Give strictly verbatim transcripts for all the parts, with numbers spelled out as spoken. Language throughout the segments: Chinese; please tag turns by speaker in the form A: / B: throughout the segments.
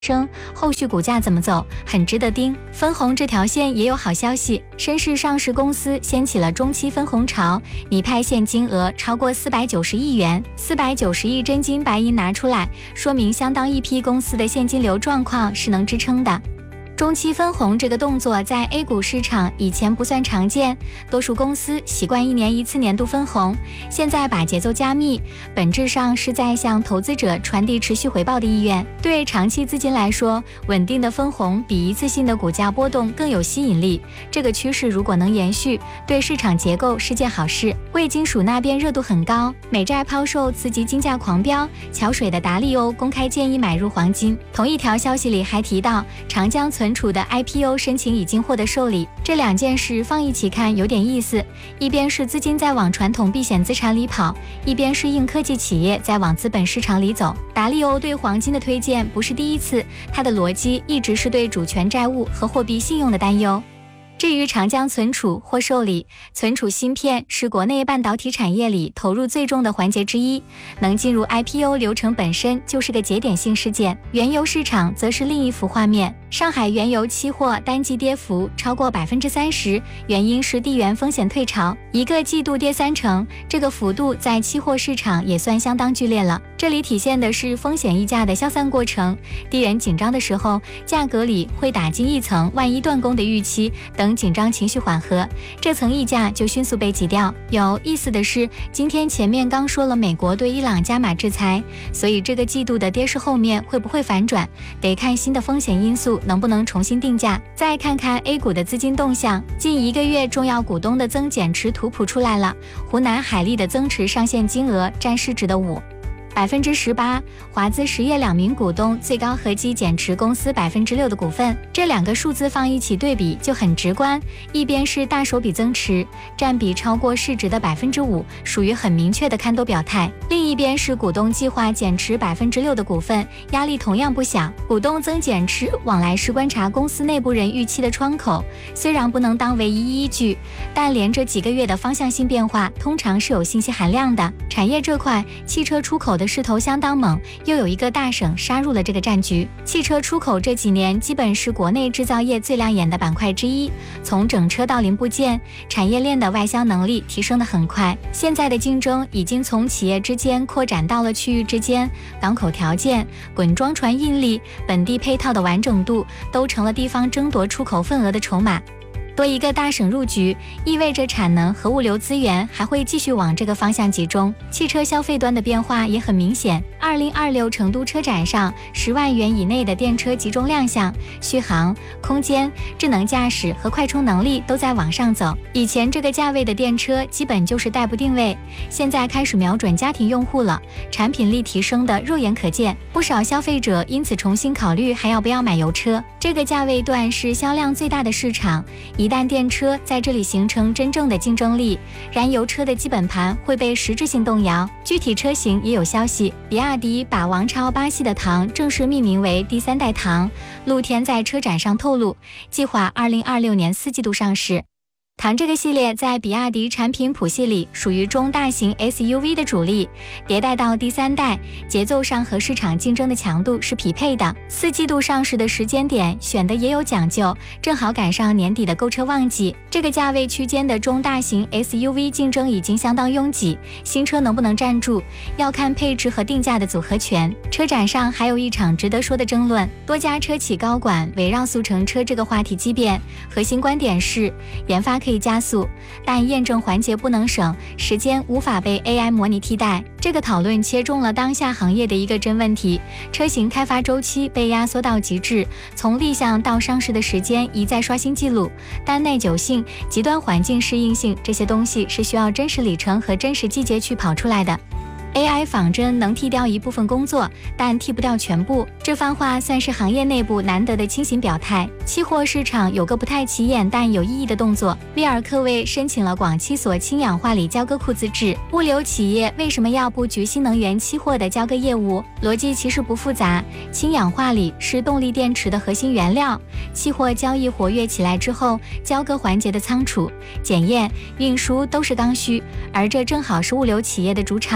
A: 升，后续股价怎么走，很值得盯。分红这条线也有好消息，深市上市公司掀起了中期分红潮，拟派现金额超过四百九十亿元，四百九十亿真金白银拿出来，说明相当一批公司的现金流状况是能支撑的。中期分红这个动作在 A 股市场以前不算常见，多数公司习惯一年一次年度分红，现在把节奏加密，本质上是在向投资者传递持续回报的意愿。对长期资金来说，稳定的分红比一次性的股价波动更有吸引力。这个趋势如果能延续，对市场结构是件好事。贵金属那边热度很高，美债抛售刺激金价狂飙，桥水的达利欧公开建议买入黄金。同一条消息里还提到，长江存储的 I P O 申请已经获得受理，这两件事放一起看有点意思，一边是资金在往传统避险资产里跑，一边是硬科技企业在往资本市场里走。达利欧对黄金的推荐不是第一次，他的逻辑一直是对主权债务和货币信用的担忧。至于长江存储或受理，存储芯片是国内半导体产业里投入最重的环节之一，能进入 I P O 流程本身就是个节点性事件。原油市场则是另一幅画面，上海原油期货单季跌幅超过百分之三十，原因是地缘风险退潮，一个季度跌三成，这个幅度在期货市场也算相当剧烈了。这里体现的是风险溢价的消散过程，地缘紧张的时候，价格里会打进一层万一断供的预期，等紧张情绪缓和，这层溢价就迅速被挤掉。有意思的是，今天前面刚说了美国对伊朗加码制裁，所以这个季度的跌势后面会不会反转，得看新的风险因素能不能重新定价。再看看 A 股的资金动向，近一个月重要股东的增减持图谱出来了，湖南海利的增持上限金额占市值的五。百分之十八，华资实业两名股东最高合计减持公司百分之六的股份，这两个数字放一起对比就很直观。一边是大手笔增持，占比超过市值的百分之五，属于很明确的看多表态；另一边是股东计划减持百分之六的股份，压力同样不小。股东增减持往来是观察公司内部人预期的窗口，虽然不能当唯一依据，但连着几个月的方向性变化，通常是有信息含量的。产业这块，汽车出口的势头相当猛，又有一个大省杀入了这个战局。汽车出口这几年基本是国内制造业最亮眼的板块之一，从整车到零部件，产业链的外销能力提升得很快。现在的竞争已经从企业之间扩展到了区域之间，港口条件、滚装船运力、本地配套的完整度，都成了地方争夺出口份额的筹码。多一个大省入局，意味着产能和物流资源还会继续往这个方向集中。汽车消费端的变化也很明显，二零二六成都车展上，十万元以内的电车集中亮相，续航、空间、智能驾驶和快充能力都在往上走。以前这个价位的电车基本就是代步定位，现在开始瞄准家庭用户了，产品力提升的肉眼可见。不少消费者因此重新考虑还要不要买油车。这个价位段是销量最大的市场，一旦电车在这里形成真正的竞争力，燃油车的基本盘会被实质性动摇。具体车型也有消息，比亚迪把王超巴西的唐正式命名为第三代唐，陆天在车展上透露，计划二零二六年四季度上市。唐这个系列在比亚迪产品谱系里属于中大型 S U V 的主力，迭代到第三代，节奏上和市场竞争的强度是匹配的。四季度上市的时间点选的也有讲究，正好赶上年底的购车旺季。这个价位区间的中大型 S U V 竞争已经相当拥挤，新车能不能站住，要看配置和定价的组合拳。车展上还有一场值得说的争论，多家车企高管围绕速成车这个话题激辩，核心观点是研发可以加速，但验证环节不能省，时间无法被 A I 模拟替代。这个讨论切中了当下行业的一个真问题，车型开发周期被压缩到极致，从立项到上市的时间一再刷新记录，但耐久性、极端环境适应性这些东西是需要真实里程和真实季节去跑出来的。A I 仿真能替掉一部分工作，但替不掉全部。这番话算是行业内部难得的清醒表态。期货市场有个不太起眼但有意义的动作，利尔科威申请了广七所氢氧化锂交割库资质。物流企业为什么要布局新能源期货的交割业务？逻辑其实不复杂，氢氧化锂是动力电池的核心原料，期货交易活跃起来之后，交割环节的仓储、检验、运输都是刚需，而这正好是物流企业的主场。拿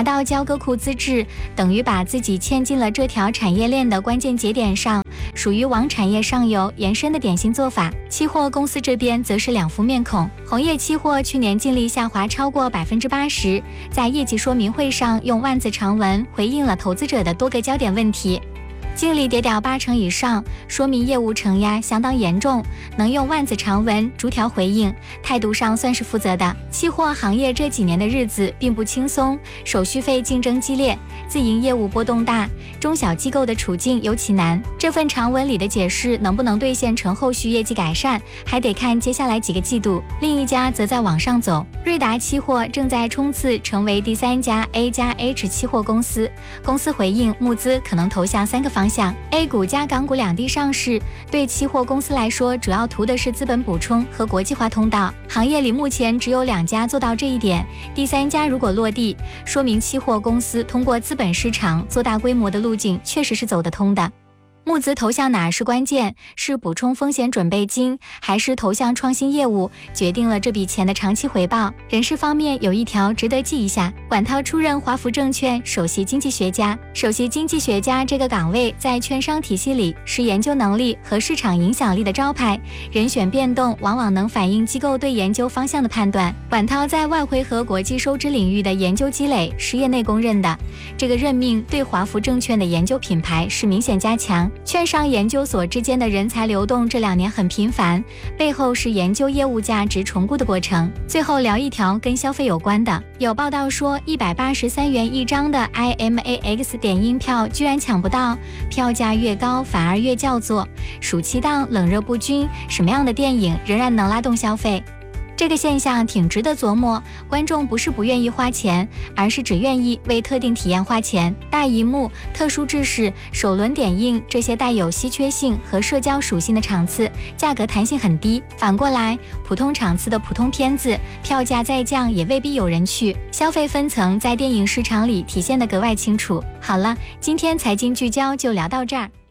A: 拿到交割库资质，等于把自己嵌进了这条产业链的关键节点上，属于往产业上游延伸的典型做法。期货公司这边则是两副面孔，红叶期货去年净利下滑超过百分之八十，在业绩说明会上用万字长文回应了投资者的多个焦点问题。净利跌掉八成以上，说明业务承压相当严重，能用万字长文逐条回应，态度上算是负责的。期货行业这几年的日子并不轻松，手续费竞争激烈，自营业务波动大，中小机构的处境尤其难。这份长文里的解释能不能兑现成后续业绩改善，还得看接下来几个季度。另一家则在往上走，瑞达期货正在冲刺成为第三家 A 加 H 期货公司，公司回应募资可能投向三个方向。A 股加港股两地上市，对期货公司来说，主要图的是资本补充和国际化通道。行业里目前只有两家做到这一点，第三家如果落地，说明期货公司通过资本市场做大规模的路径确实是走得通的。募资投向哪是关键？是补充风险准备金，还是投向创新业务，决定了这笔钱的长期回报。人事方面有一条值得记一下，管涛出任华福证券首席经济学家。首席经济学家这个岗位在券商体系里是研究能力和市场影响力的招牌，人选变动往往能反映机构对研究方向的判断。管涛在外汇和国际收支领域的研究积累是业内公认的，这个任命对华福证券的研究品牌是明显加强。券商研究所之间的人才流动这两年很频繁，背后是研究业务价值重估的过程。最后聊一条跟消费有关的，有报道说一百八十三元一张的 I M A X 点映票居然抢不到，票价越高反而越叫座。暑期档冷热不均，什么样的电影仍然能拉动消费？这个现象挺值得琢磨，观众不是不愿意花钱，而是只愿意为特定体验花钱。大荧幕、特殊制式、首轮点映这些带有稀缺性和社交属性的场次，价格弹性很低。反过来，普通场次的普通片子，票价再降也未必有人去。消费分层在电影市场里体现得格外清楚。好了，今天财经聚焦就聊到这儿。